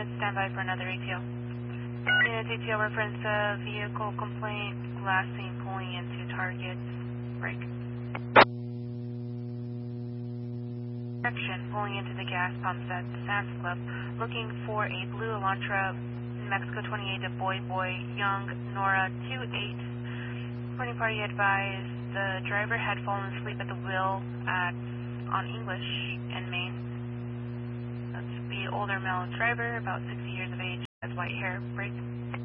units stand by for another ATO. Units ATO reference vehicle complaint, last seen pulling into target, break. Correction, pulling into the gas pumps at Sam's Club, looking for a blue Elantra, Mexico 28 to Boy Young, Nora 28. Reporting party advised the driver had fallen asleep at the wheel on English and Main. That's the older male driver, about 60 years of age, has white hair, break.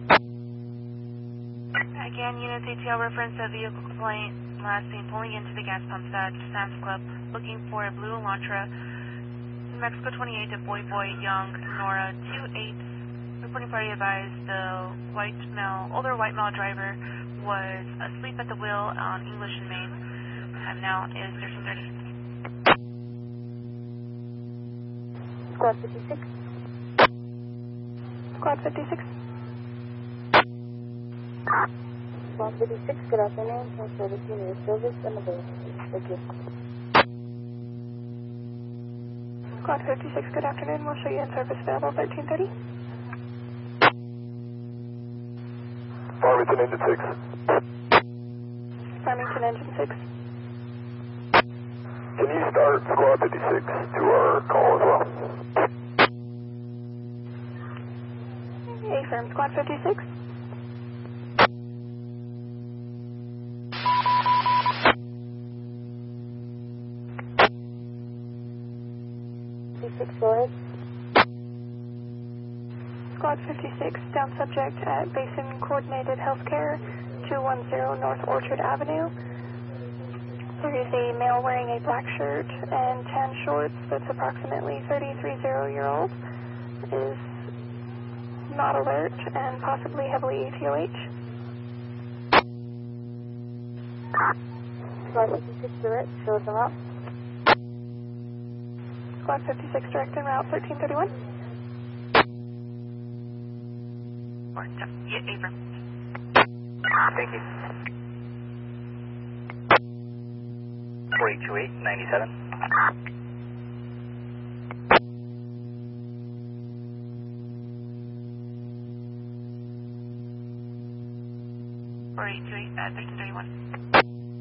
Again, units ATL reference a vehicle complaint, last seen pulling into the gas pumps at Sam's Club, looking for a blue Elantra, Mexico 28 to Boy Young, Nora 28. Reporting party advised the older white male driver was asleep at the wheel on English and Main. Time now is 13:30. Squad 56. Squad 56. Squad 56, good afternoon. Transfer to senior service and the base. Thank you. Squad 56, good afternoon. We'll show you in service available 13:30. Farmington Engine 6. Farmington Engine 6. Can you start Squad 56 to our call as well? Affirm, Squad 56. Go ahead. Squad 56, down subject at Basin Coordinated Healthcare, 210 North Orchard Avenue. There is a male wearing a black shirt and tan shorts that's approximately 33-year-old, is not alert and possibly heavily ETOH. Squad 56 direct, show us them out. Squad 56 direct en route 1331. Yeah, Affirm. Thank you. 482897. 4828, 1331.